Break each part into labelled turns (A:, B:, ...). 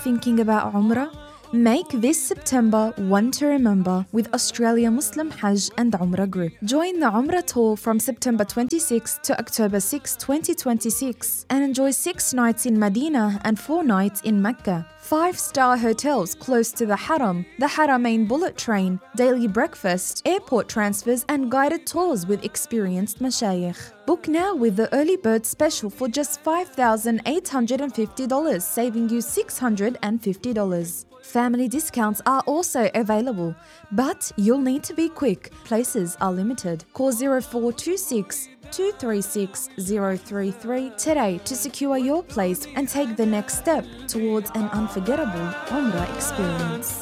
A: thinking about Umrah? Make this September one to remember with Australia Muslim Hajj and Umrah Group. Join the Umrah tour from September 26 to October 6, 2026 and enjoy 6 nights in Medina and 4 nights in Mecca. 5-star hotels close to the Haram, the Haramain bullet train, daily breakfast, airport transfers and guided tours with experienced mashayikh. Book now with the early bird special for just $5,850, saving you $650. Family discounts are also available, but you'll need to be quick. Places are limited. Call 0426 236 033 today to secure your place and take the next step towards an unforgettable Umrah experience.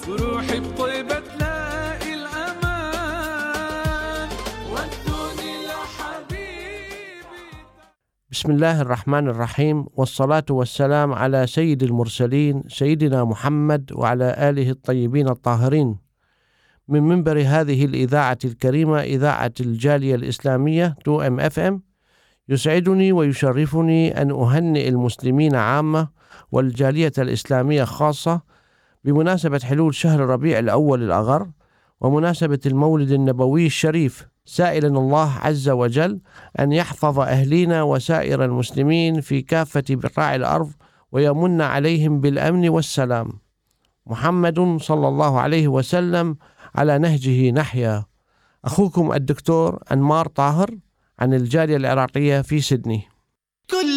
B: بسم الله الرحمن الرحيم، والصلاة والسلام على سيد المرسلين سيدنا محمد وعلى آله الطيبين الطاهرين. من منبر هذه الإذاعة الكريمة، إذاعة الجالية الإسلامية 2MFM، يسعدني ويشرفني أن أهنئ المسلمين عامة والجالية الإسلامية خاصة بمناسبة حلول شهر ربيع الأول الأغر ومناسبة المولد النبوي الشريف، سائلا الله عز وجل أن يحفظ أهلينا وسائر المسلمين في كافة بقاع الأرض ويمن عليهم بالأمن والسلام. محمد صلى الله عليه وسلم على نهجه نحيا. أخوكم الدكتور أنمار طاهر عن الجالية العراقية في سيدني.